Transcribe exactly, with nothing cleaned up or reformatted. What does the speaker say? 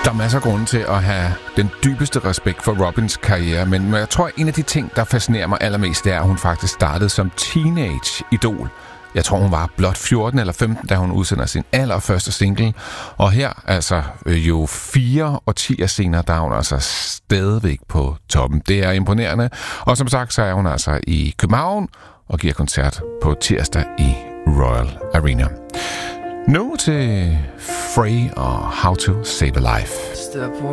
Der er masser af grunde til at have den dybeste respekt for Robins karriere, men jeg tror, at en af de ting, der fascinerer mig allermest, det er, at hun faktisk startede som teenage-idol. Jeg tror, hun var blot fjorten eller femten, da hun udsender sin allerførste single. Og her, altså jo fire årtier senere, der er hun altså stadigvæk på toppen. Det er imponerende. Og som sagt, så er hun altså i København og giver koncert på tirsdag i Royal Arena. Nu til Frey og How to Save a Life. Step